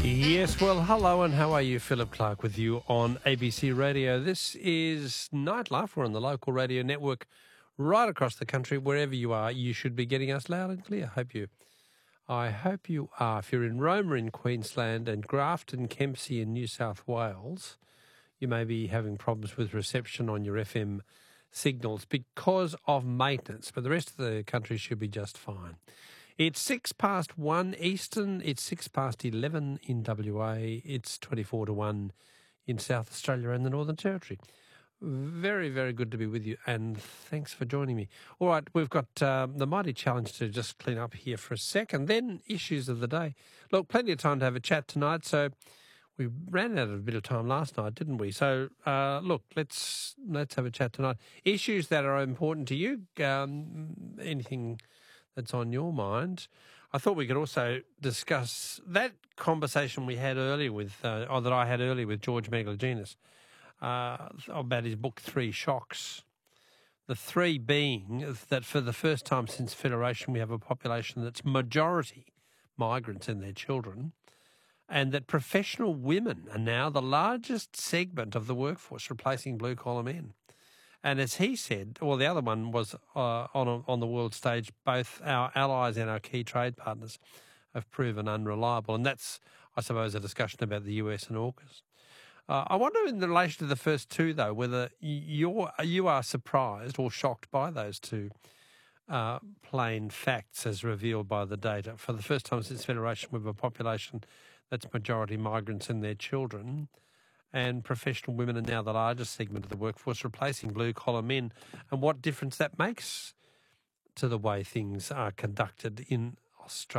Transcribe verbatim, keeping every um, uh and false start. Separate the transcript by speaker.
Speaker 1: Yes, well, hello and how are you? Philip Clark with you on A B C Radio. This is Nightlife. We're on the local radio network right across the country. Wherever you are, you should be getting us loud and clear. Hope you. I hope you are. If you're in Roma in Queensland and Grafton, Kempsey in New South Wales, you may be having problems with reception on your F M signals because of maintenance, but the rest of the country should be just fine. It's six past one Eastern, it's six past eleven in W A, it's twenty-four to one in South Australia and the Northern Territory. Very, very good to be with you, and thanks for joining me. All right, we've got um, the mighty challenge to just clean up here for a second, then issues of the day. Look, plenty of time to have a chat tonight, so we ran out of a bit of time last night, didn't we? So, uh, look, let's let's have a chat tonight. Issues that are important to you, um, anything that's on your mind. I thought we could also discuss that conversation we had earlier with, uh, or that I had earlier with George Megalogenis, uh, about his book, Three Shocks. The three being that for the first time since Federation, we have a population that's majority migrants and their children, and that professional women are now the largest segment of the workforce, replacing blue-collar men. And as he said, well, the other one was uh, on a, on the world stage, both our allies and our key trade partners have proven unreliable. And that's, I suppose, a discussion about the U S and AUKUS. Uh, I wonder in relation to the first two, though, whether you're, you are surprised or shocked by those two uh, plain facts as revealed by the data. For the first time since Federation, we have a population that's majority migrants and their children, and professional women are now the largest segment of the workforce, replacing blue-collar men, and what difference that makes to the way things are conducted in Australia.